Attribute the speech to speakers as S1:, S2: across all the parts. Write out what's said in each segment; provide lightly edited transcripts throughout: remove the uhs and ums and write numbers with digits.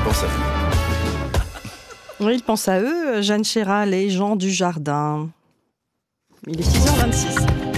S1: pense à vous.
S2: Oui, il pense à eux, Jeanne Chéral et Jean Dujardin. Il est 6h26.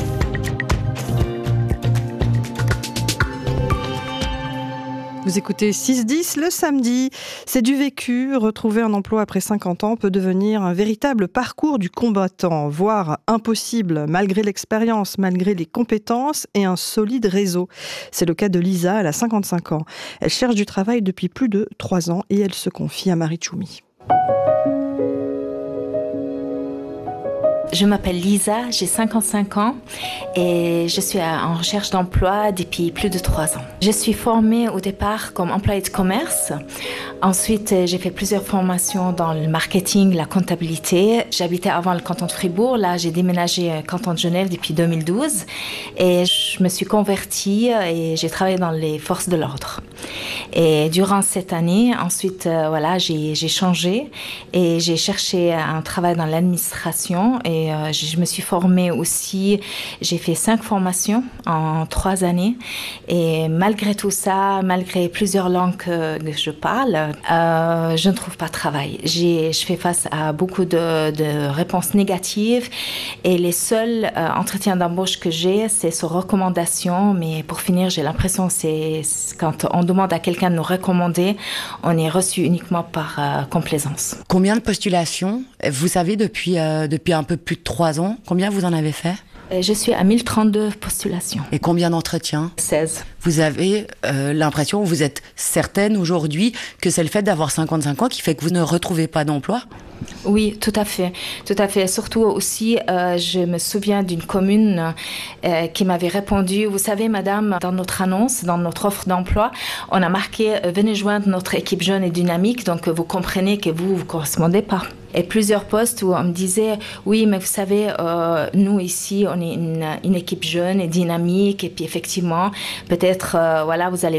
S2: Vous écoutez 6-10 le samedi. C'est du vécu. Retrouver un emploi après 50 ans peut devenir un véritable parcours du combattant, voire impossible, malgré l'expérience, malgré les compétences et un solide réseau. C'est le cas de Lisa, elle a 55 ans. Elle cherche du travail depuis plus de 3 ans et elle se confie à Marie Tchoumi.
S3: Je m'appelle Lisa, j'ai 55 ans et je suis en recherche d'emploi depuis plus de 3 ans. Je suis formée au départ comme employée de commerce. Ensuite, j'ai fait plusieurs formations dans le marketing, la comptabilité. J'habitais avant le canton de Fribourg. Là, j'ai déménagé au canton de Genève depuis 2012 et je me suis convertie et j'ai travaillé dans les forces de l'ordre. Et durant cette année, ensuite, j'ai changé et j'ai cherché un travail dans l'administration et je me suis formée aussi. J'ai fait 5 formations en 3 années et malgré tout ça, malgré plusieurs langues que je parle, je ne trouve pas de travail. Je fais face à beaucoup de réponses négatives et les seuls entretiens d'embauche que j'ai, c'est sur recommandation. Mais pour finir, j'ai l'impression que c'est quand on demande à quelqu'un de nous recommander, on est reçu uniquement par complaisance.
S4: Combien de postulations, vous savez, depuis un peu plus de 3 ans, combien vous en avez fait ?
S3: Je suis à 1032 postulations.
S4: Et combien d'entretiens ?
S3: 16.
S4: Vous avez l'impression, vous êtes certaine aujourd'hui que c'est le fait d'avoir 55 ans qui fait que vous ne retrouvez pas d'emploi ?
S3: Oui, tout à fait. Tout à fait. Surtout aussi, je me souviens d'une commune qui m'avait répondu, vous savez, madame, dans notre annonce, dans notre offre d'emploi, on a marqué « Venez joindre notre équipe jeune et dynamique », donc vous comprenez que vous ne correspondez pas. Et plusieurs postes où on me disait « Oui, mais vous savez, nous ici, on est une équipe jeune et dynamique, et puis effectivement, peut-être, vous allez